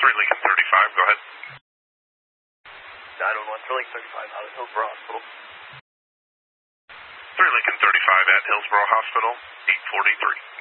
Lincoln 35, go ahead. 911 for Lincoln 35, out of Hillsborough Hospital. 3 Lincoln 35 at Hillsborough Hospital, 843.